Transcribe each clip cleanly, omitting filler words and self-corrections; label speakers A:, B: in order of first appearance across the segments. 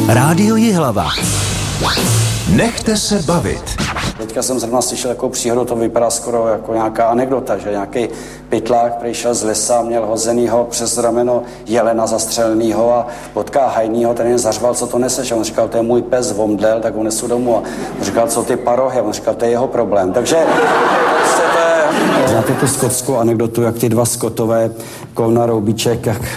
A: Rádio Jihlava. Nechte se bavit.
B: Teďka jsem zrovna slyšel jako příhodu, to vypadá skoro jako nějaká anekdota, že nějaký pytlák přišel z lesa, měl hozenýho přes rameno jelena zastřelenýho a potká hajnýho, ten jen zařval, co to neseš. A on říkal, to je můj pes, vomdlel, tak ho nesu domů. A on říkal, co ty parohy? A on říkal, to je jeho problém. Takže znáte tu skotskou anekdotu, jak ty dva Skotové na roubíček, jak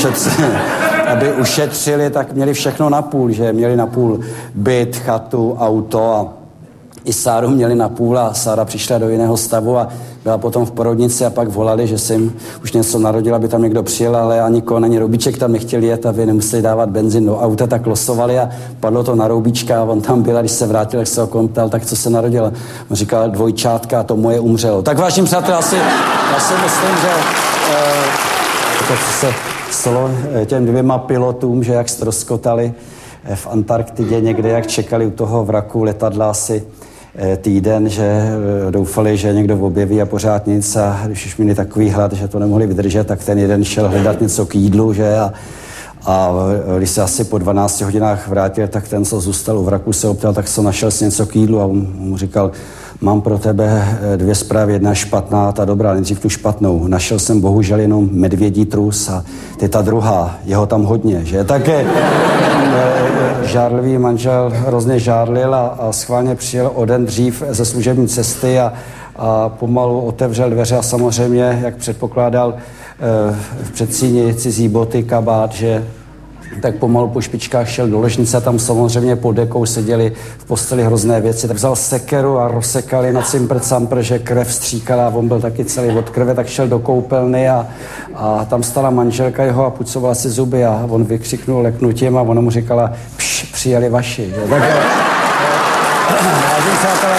B: aby ušetřili, tak měli všechno napůl, že měli napůl byt, chatu, auto a i Sáru měli napůl a Sára přišla do jiného stavu a byla potom v porodnici a pak volali, že se jim už něco narodila, aby tam někdo přijel, ale ani kon, ani roubíček tam nechtěl jet, aby nemuseli dávat benzín do auta, tak losovali a padlo to na roubíčka a on tam byl a když se vrátil, jak se ho kontal, tak co se narodilo? On říkal, dvojčátka a to moje umřelo. Tak vážení přátelé, já si myslím, že to, co se stalo těm dvěma pilotům, že jak ztroskotali v Antarktidě někde, jak čekali u toho vraku letadla asi týden, že doufali, že někdo objeví a pořád nic a když už měli takový hlad, že to nemohli vydržet, tak ten jeden šel hledat něco k jídlu, že a když se asi po 12 hodinách vrátil, tak ten, co zůstal u vraku, se optal, tak co našel si něco k jídlu a on mu říkal, mám pro tebe dvě zprávy, jedna špatná, ta dobrá, nejdřív tu špatnou. Našel jsem bohužel jenom medvědí trus a ty ta druhá, jeho tam hodně, že? Také žárlivý manžel hrozně žárlil a schválně přijel o den dřív ze služební cesty a pomalu otevřel dveře a samozřejmě, jak předpokládal v předsíni cizí boty, kabát, že tak pomalu po špičkách šel do ložnice a tam samozřejmě pod dekou seděli v posteli hrozné věci. Tak vzal sekeru a rozsekali na cimpr-campr, že krev stříkala a on byl taky celý od krve, tak šel do koupelny a tam stala manželka jeho a pucovala si zuby a on vykřiknul leknutím a ona mu říkala, přijeli vaši. Že? Tak, vážení přátelé,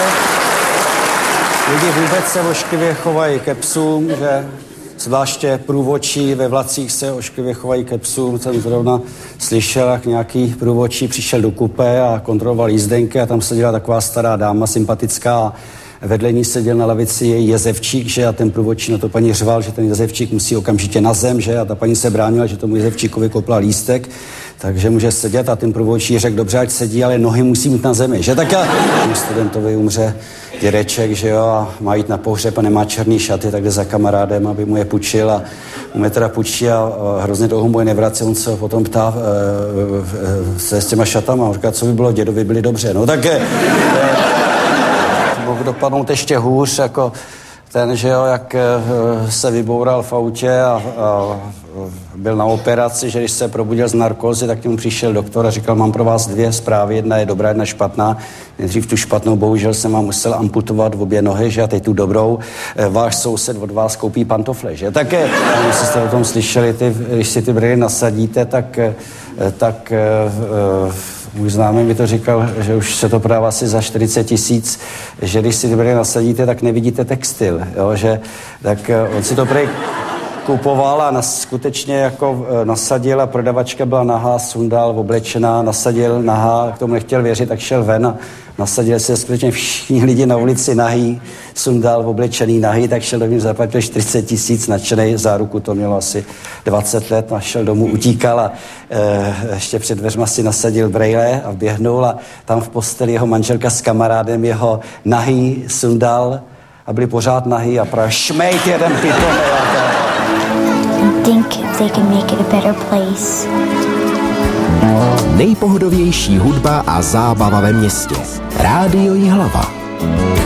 B: lidi vůbec se ošklivě chovají ke psům, že zvláště průvodčí ve vlacích se ošklivě chovají ke psům. Jsem zrovna slyšel, jak nějaký průvodčí přišel do kupé a kontroloval jízdenky a tam seděla taková stará dáma, sympatická a vedle ní seděl na lavici její jezevčík, že a ten průvodčí na to paní řval, že ten jezevčík musí okamžitě na zem, že a ta paní se bránila, že tomu jezevčíkovi kopla lístek, takže může sedět a ten průvodčí řekl, dobře, ať sedí, ale nohy musí mít na zemi, že tak a studentovi umře dědeček, že jo, a má jít na pohřeb a nemá černý šaty, tak jde za kamarádem, aby mu je půjčil a mu je teda půjčí a hrozně dlouho mu je nevrací, on se potom ptá se s těma šatama, on říká, co by bylo, dědovi byli dobře, no tak mohl dopadnout ještě hůř, jako ten, že jo, jak se vyboural v autě a byl na operaci, že když se probudil z narkózy, tak k němu přišel doktor a říkal, mám pro vás dvě zprávy, jedna je dobrá, jedna špatná. Nejdřív tu špatnou, bohužel jsem vám musel amputovat obě nohy, že a teď tu dobrou. Váš soused od vás koupí pantofle, že? Tak, jestli jste o tom slyšeli, když si ty brýle nasadíte, tak můj známý mi to říkal, že už se to prodává asi za 40 000, že když si ty brýle nasadíte, tak nevidíte textil, jo, že tak on si to prý kupoval a skutečně jako nasadil a prodavačka byla nahá, sundal, oblečená, nasadil nahá, k tomu nechtěl věřit, tak šel ven a nasadil se skutečně všichni lidi na ulici nahý, sundal, oblečený nahý, tak šel domů, zaplatil 40 000, nadšenej, záruku to mělo asi 20 let, a šel domů, utíkal a ještě před dveřma si nasadil brejle a vběhnul a tam v posteli jeho manželka s kamarádem jeho nahý sundal a byli pořád nahý a právě šmejt jeden piton.
C: Think they can make it a better place.
A: Nejpohodovější hudba a zábava ve městě. Rádio Jihlava.